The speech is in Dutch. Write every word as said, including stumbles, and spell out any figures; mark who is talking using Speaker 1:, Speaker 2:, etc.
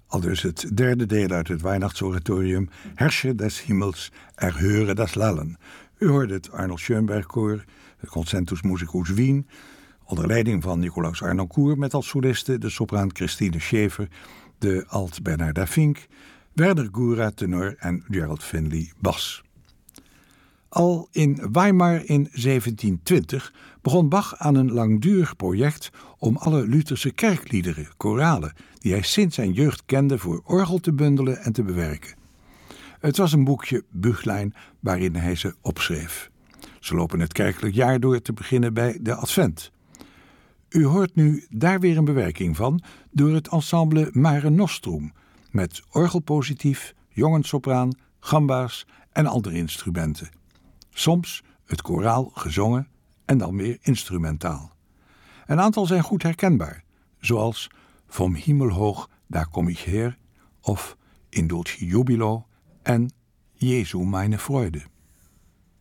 Speaker 1: Aldus het derde deel uit het Weihnachtsoratorium Herrscher des Himmels, erhöre das Lallen. U hoorde het Arnold Schoenberg koor, het Concentus Musicus Wien, onder leiding van Nicolaus Arnoncourt met als soliste de sopraan Christine Schäfer, de alt Bernarda Fink, Werner Gura tenor en Gerald Finley bas. Al in Weimar in zeventien twintig begon Bach aan een langdurig project om alle Lutherse kerkliederen, koralen, die hij sinds zijn jeugd kende, voor orgel te bundelen en te bewerken. Het was een boekje Büchlein waarin hij ze opschreef. Ze lopen het kerkelijk jaar door, te beginnen bij de Advent. U hoort nu daar weer een bewerking van door het ensemble Mare Nostrum, met orgelpositief, jongenssopraan, gamba's en andere instrumenten. Soms het koraal gezongen en dan weer instrumentaal. Een aantal zijn goed herkenbaar, zoals Vom Himmel hoch, daar kom ich her, of In dulci jubilo en Jesu meine Freude.